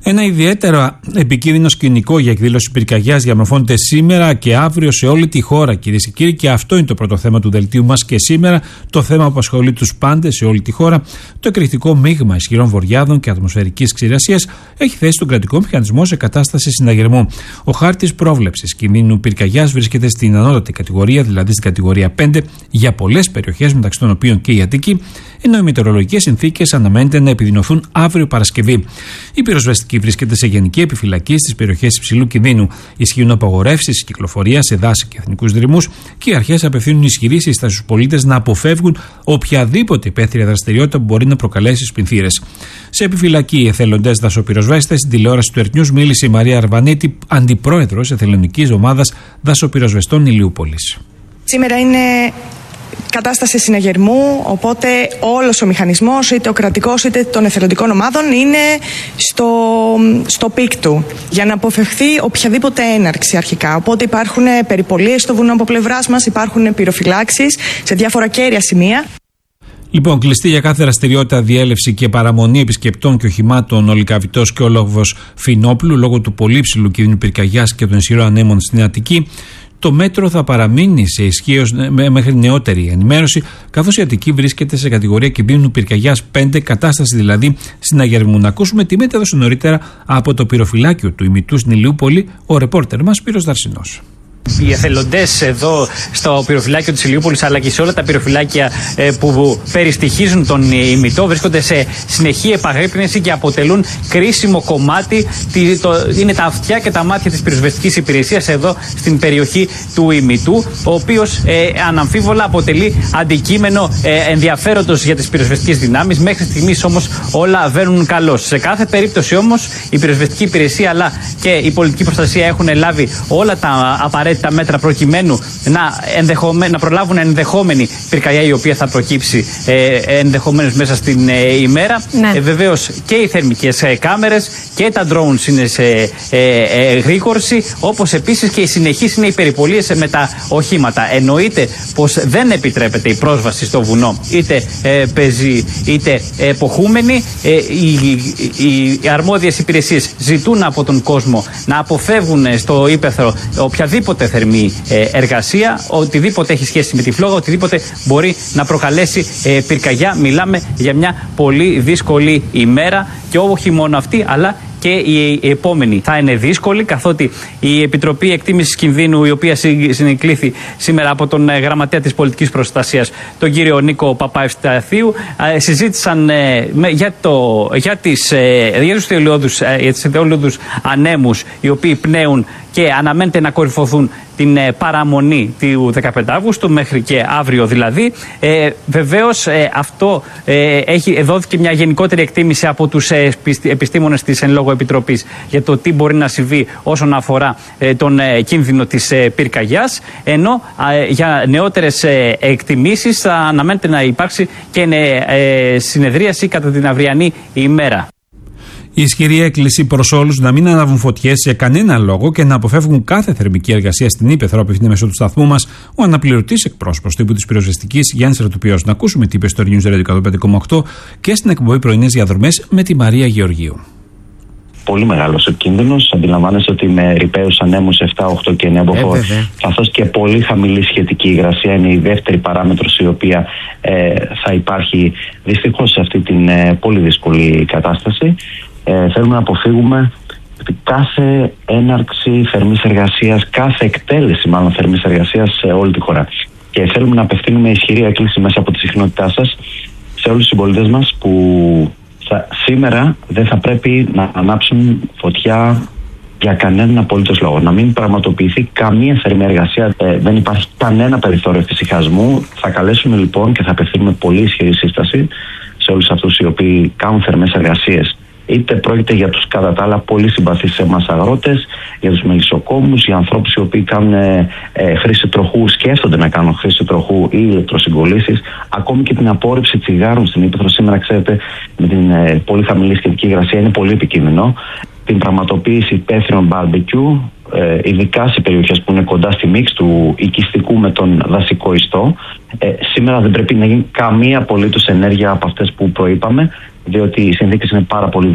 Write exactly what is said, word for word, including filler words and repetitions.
Ένα ιδιαίτερα επικίνδυνο σκηνικό για εκδήλωση πυρκαγιάς διαμορφώνεται σήμερα και αύριο σε όλη τη χώρα, κυρίες και κύριοι, και αυτό είναι το πρώτο θέμα του δελτίου μας και σήμερα. Το θέμα που απασχολεί τους πάντες σε όλη τη χώρα, το εκρηκτικό μείγμα ισχυρών βορειάδων και ατμοσφαιρικής ξηρασίας, έχει θέσει τον κρατικό μηχανισμό σε κατάσταση συναγερμού. Ο χάρτης πρόβλεψης κινδύνου πυρκαγιάς βρίσκεται στην ανώτατη κατηγορία, δηλαδή στην κατηγορία πέντε, για πολλές περιοχές, μεταξύ των οποίων και η Αττική, ενώ οι μετεωρολογικές συνθήκες αναμένεται να επιδεινωθούν αύριο Παρασκευή. Η πυροσβεστική βρίσκεται σε γενική επιφυλακή στις περιοχές υψηλού κινδύνου. Ισχύουν απαγορεύσεις κυκλοφορίας σε δάση και εθνικούς δρυμούς και οι αρχές απευθύνουν ισχυρή σύσταση στους πολίτες να αποφεύγουν οποιαδήποτε υπαίθρια δραστηριότητα που μπορεί να προκαλέσει σπινθήρες. Σε επιφυλακή, οι εθελοντές δασοπυροσβέστες, στην τηλεόραση του Earth News μίλησε η Μαρία Αρβανίτη, αντιπρόεδρος εθελοντικής ομάδας δασοπυροσβεστών Ηλιούπολης. Σήμερα είναι κατάσταση συναγερμού, οπότε όλος ο μηχανισμός, είτε ο κρατικός είτε των εθελοντικών ομάδων, είναι στο, στο πικ του για να αποφευχθεί οποιαδήποτε έναρξη αρχικά. Οπότε υπάρχουν περιπολίες στο βουνό από πλευράς μας, υπάρχουν πυροφυλάξεις σε διάφορα κέρια σημεία. Λοιπόν, κλειστή για κάθε δραστηριότητα, διέλευση και παραμονή επισκεπτών και οχημάτων ο Λυκαβητός και ο Λόγβος Φινόπουλου λόγω του πολύ ψηλού κινδύνου πυρκαγιάς και των ισχυρών ανέμων στην Αττική. Το μέτρο θα παραμείνει σε ισχύος μέχρι νεότερη ενημέρωση, καθώς η Αττική βρίσκεται σε κατηγορία κινδύνου πυρκαγιάς πέντε, κατάσταση δηλαδή συναγερμού. Να ακούσουμε τι μετέδωσε νωρίτερα από το πυροφυλάκιο του ημιτού στην Ηλιούπολη ο ρεπόρτερ μας Σπύρος Δαρσινός. Οι εθελοντές εδώ στο πυροφυλάκιο της Ηλιούπολης αλλά και σε όλα τα πυροφυλάκια ε, που περιστοιχίζουν τον ημιτό βρίσκονται σε συνεχή επαγρύπνηση και αποτελούν κρίσιμο κομμάτι. Το, είναι τα αυτιά και τα μάτια της πυροσβεστικής υπηρεσίας εδώ στην περιοχή του ημιτού, ο οποίος ε, αναμφίβολα αποτελεί αντικείμενο ε, ενδιαφέροντος για τις πυροσβεστικές δυνάμεις. Μέχρι στιγμής όμως όλα βαίνουν καλώς. Σε κάθε περίπτωση όμως η πυροσβεστική υπηρεσία αλλά και η πολιτική προστασία έχουν λάβει όλα τα απαραίτητα τα μέτρα προκειμένου να, ενδεχομέ... να προλάβουν ενδεχόμενη πυρκαγιά η οποία θα προκύψει ε, ενδεχομένως μέσα στην ε, ημέρα. Ναι. Ε, βεβαίως και οι θερμικές ε, κάμερες και τα drones είναι σε ε, ε, γρήγορση, όπως επίσης και οι συνεχείς είναι οι περιπολίες με τα οχήματα. Εννοείται πως δεν επιτρέπεται η πρόσβαση στο βουνό είτε ε, πεζοί είτε ε, ποχούμενοι. Ε, οι, οι, οι αρμόδιες υπηρεσίες ζητούν από τον κόσμο να αποφεύγουν στο ύπαιθρο οποιαδήποτε θερμή εργασία, οτιδήποτε έχει σχέση με τη φλόγα, οτιδήποτε μπορεί να προκαλέσει ε, πυρκαγιά. Μιλάμε για μια πολύ δύσκολη ημέρα και όχι μόνο αυτή, αλλά και η επόμενη θα είναι δύσκολη, καθότι η Επιτροπή Εκτίμησης Κινδύνου, η οποία συνεκλήθη σήμερα από τον Γραμματέα της Πολιτικής Προστασίας, τον κύριο Νίκο Παπαευσταθίου, συζήτησαν για, το, για, τις, για τους θελαιώδους, για τις θελαιώδους ανέμους οι οποίοι πνέουν και αναμένεται να κορυφωθούν την ε, παραμονή του δεκαπέντε Αυγούστου μέχρι και αύριο δηλαδή. Ε, βεβαίως ε, αυτό ε, έχει, δόθηκε μια γενικότερη εκτίμηση από τους ε, επιστήμονες της εν λόγω επιτροπής για το τι μπορεί να συμβεί όσον αφορά ε, τον ε, κίνδυνο της ε, πυρκαγιάς, ενώ ε, για νεότερες ε, εκτιμήσεις θα αναμένεται να υπάρξει και ε, συνεδρίαση κατά την αυριανή ημέρα. Η ισχυρή έκκληση προς όλους να μην ανάβουν φωτιές σε κανένα λόγο και να αποφεύγουν κάθε θερμική εργασία στην ύπαιθρο, απευθύνει μέσω του σταθμού μας ο αναπληρωτής εκπρόσωπος τύπου της πυροσβεστικής Γιάννης Ρατοπιός. Να ακούσουμε τι είπε στο News Radio εκατόν πέντε κόμμα οκτώ και στην εκπομπή Πρωινές Διαδρομές με τη Μαρία Γεωργίου. Πολύ μεγάλος ο κίνδυνος. Αντιλαμβάνεσαι ότι με ρηπαίους ανέμους επτά, οκτώ και εννέα μποφόρ, καθώς και πολύ χαμηλή σχετική υγρασία είναι η δεύτερη παράμετρος η οποία ε, θα υπάρχει δυστυχώς σε αυτή την ε, πολύ δύσκολη κατάσταση. Ε, θέλουμε να αποφύγουμε κάθε έναρξη θερμής εργασίας, κάθε εκτέλεση μάλλον θερμής εργασίας σε όλη τη χώρα. Και θέλουμε να απευθύνουμε ισχυρή έκκληση μέσα από τη συχνότητά σας σε όλους τους συμπολίτες μας που θα, σήμερα δεν θα πρέπει να ανάψουν φωτιά για κανέναν απολύτως λόγο. Να μην πραγματοποιηθεί καμία θερμή εργασία, ε, δεν υπάρχει κανένα περιθώριο εφησυχασμού. Θα καλέσουμε λοιπόν και θα απευθύνουμε πολύ ισχυρή σύσταση σε όλους αυτούς οι οποίοι κάνουν θερμές εργασίες. Είτε πρόκειται για τους κατά τα άλλα πολύ συμπαθείς σε εμάς αγρότες, για τους μελισσοκόμους, για ανθρώπους οι οποίοι κάνουν ε, ε, χρήση τροχού, σκέφτονται να κάνουν χρήση τροχού ή ηλεκτροσυγκολήσεις, ακόμη και την απόρριψη τσιγάρων στην ύπαιθρο. Σήμερα, ξέρετε, με την ε, πολύ χαμηλή σχετική υγρασία είναι πολύ επικίνδυνο. Την πραγματοποίηση υπαίθριων barbecue, ε, ειδικά σε περιοχές που είναι κοντά στη μίξη του οικιστικού με τον δασικό ιστό. Ε, σήμερα δεν πρέπει να γίνει καμία απολύτως ενέργεια από αυτές που προείπαμε, διότι οι συνθήκες είναι πάρα πολύ